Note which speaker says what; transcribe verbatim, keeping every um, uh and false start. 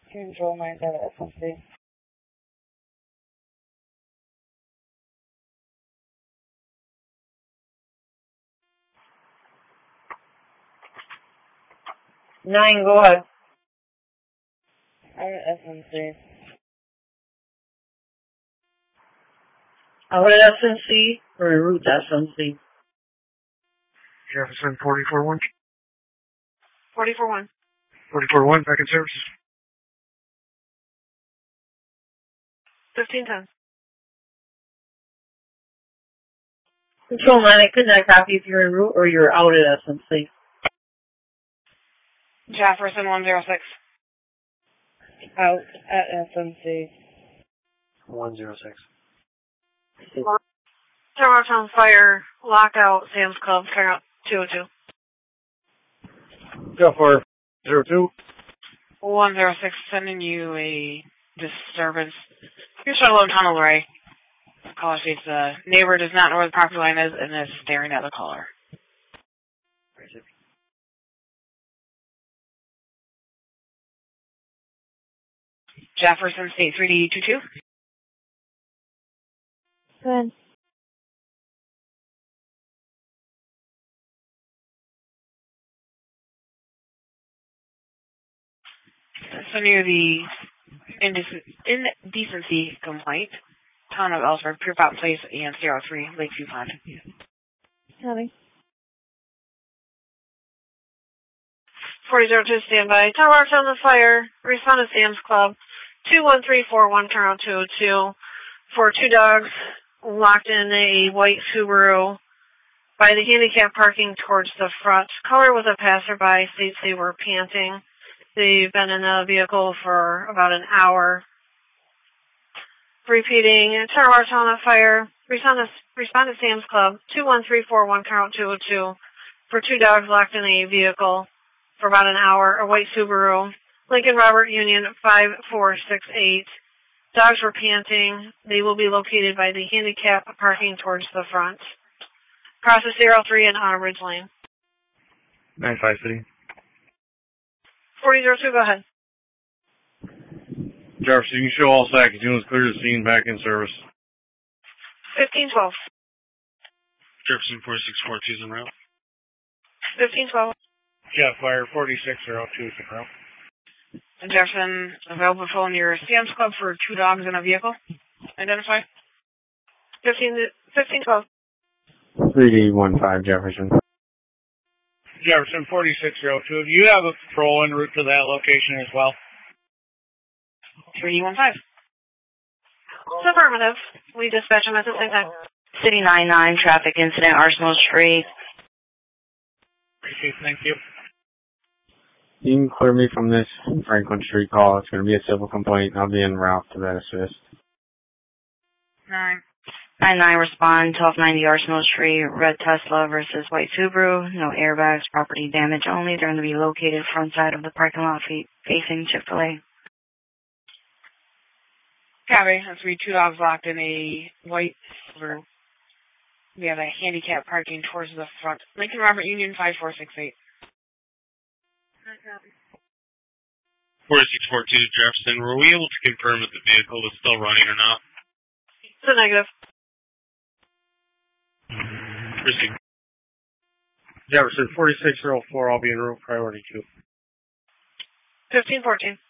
Speaker 1: Control nine seven S M C.
Speaker 2: Nine, go ahead.
Speaker 1: Out at S M C.
Speaker 2: Out at S M C or en route to S M C?
Speaker 3: Jefferson forty-four one.
Speaker 4: forty-four one.
Speaker 3: forty-four one, back in services.
Speaker 4: fifteen ten.
Speaker 2: Control nine, I could not copy if you're en route or you're out at S M C.
Speaker 4: Jefferson one zero six.
Speaker 1: Out at S M C.
Speaker 3: one zero six.
Speaker 4: Tower on fire, lockout, Sam's Club, fire out two oh two.
Speaker 3: Go for zero two.
Speaker 4: one zero six, sending you a disturbance. You're Charlotte Tunnel Ray. Caller states the neighbor does not know where the property line is and is staring at the caller. Jefferson State three D two two.
Speaker 5: Good.
Speaker 4: Sending you the indec- indecency complaint. Town of Ellsworth, Pure Fountain Place, and zero three, Lakeview Pond.
Speaker 5: Copy.
Speaker 4: forty oh two, standby. Tower Arcs on the fire. Respond to Sam's Club. two one three four one, turn out two oh two. For two dogs locked in a white Subaru by the handicap parking towards the front. Caller was a passerby, states they were panting. They've been in the vehicle for about an hour. Repeating, Tower Arcs on the fire. Respond to, respond to Sam's Club. two one three four one, turn out two oh two. For two dogs locked in a vehicle for about an hour, a white Subaru. Lincoln Robert Union five four six eight. Dogs were panting. They will be located by the handicap parking towards the front. Process zero three and on Ridge Lane.
Speaker 3: nine five City.
Speaker 4: forty oh two, go ahead.
Speaker 3: Jefferson, you show all Sackett units clear the scene, back in service.
Speaker 4: fifteen twelve.
Speaker 3: Jefferson forty-six forty-two is en route.
Speaker 4: fifteen twelve.
Speaker 3: Jet fire forty-six oh two is en route.
Speaker 4: Jefferson, available phone near Sam's Club for two dogs in a vehicle. Identify. fifteen, fifteen twelve.
Speaker 6: three D one five Jefferson.
Speaker 3: Jefferson forty-six oh two. Do you have a patrol en route to that location as well?
Speaker 4: three D one five. It's affirmative. We dispatch them at the same time.
Speaker 7: City nine nine, traffic incident, Arsenal Street.
Speaker 3: Okay, thank you.
Speaker 6: You can clear me from this Franklin Street call. It's going to be a civil complaint. I'll be en route to that assist.
Speaker 4: Nine.
Speaker 7: nine nine, respond, twelve ninety Arsenal Street, red Tesla versus white Subaru. No airbags, property damage only. They're going to be located front side of the parking lot facing Chick-fil-A.
Speaker 4: Copy. That's three two dogs locked in a white Subaru. We have a handicap parking towards the front. Lincoln Robert Union five four six eight.
Speaker 3: forty-six forty-two Jefferson, were we able to confirm if the vehicle was still running or not?
Speaker 4: It's a negative.
Speaker 3: Proceed. Jefferson forty-six oh four, I'll be en route, priority two.
Speaker 4: fifteen fourteen.